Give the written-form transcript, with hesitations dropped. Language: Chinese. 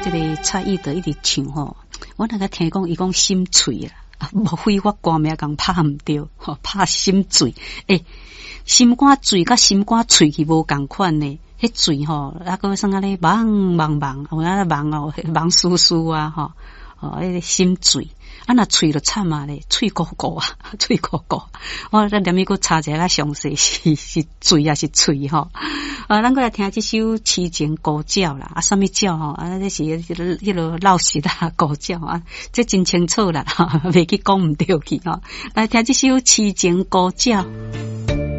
这个蔡依德一直唱吼，我那个听讲伊讲心碎啦，莫非我歌名讲拍唔对，吼拍心碎，心肝嘴甲心肝喙去无共款呢。迄嘴吼，那个啥个咧，忙忙忙，有那忙哦，忙叔叔啊，吼，迄个心嘴，啊那嘴就惨啊咧，嘴鼓鼓啊，嘴鼓鼓，我咱连咪个查一下详细是嘴还是喙吼，咱过来听这首《痴情孤鸟》啦，啊，什么鸟吼，啊，这是迄个老实啦，孤鸟啊，这真清楚啦，袂去讲唔对去吼，来听这首《痴情孤鸟》。